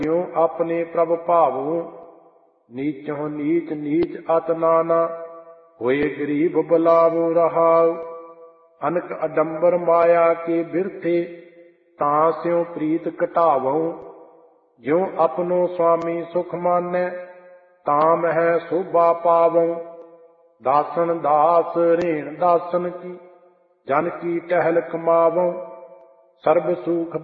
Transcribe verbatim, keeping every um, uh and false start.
ਜਿਉ ਆਪਣੇ ਪ੍ਰਭ ਭਾਵੋ, ਨੀਚੋਂ ਨੀਚ ਨੀਚ ਅਤ ਨਾਨਾ, ਹੋਏ ਗਰੀਬ ਬੁਲਾਵੋ ਰਹਾਉ। ਅਨਕ ਅਡੰਬਰ ਮਾਇਆ ਕੇ ਬਿਰਥੇ, ਤਾਂ ਸਿਉ ਪ੍ਰੀਤ ਘਟਾਵਉ। ਜਿਉ ਆਪਣੋ ਸੁਆਮੀ ਸੁਖ ਮਾਨੈ, ਤਾਂ ਮਹਿ ਸੋਭਾ ਪਾਵਉ। ਦਾਸਨ ਦਾਸ ਰੇਣ ਦਾਸਨ ਕੀ, ਜਨ ਕੀ ਟਹਿਲ ਕਮਾਵਉ। ਸਰਬ ਸੁਖ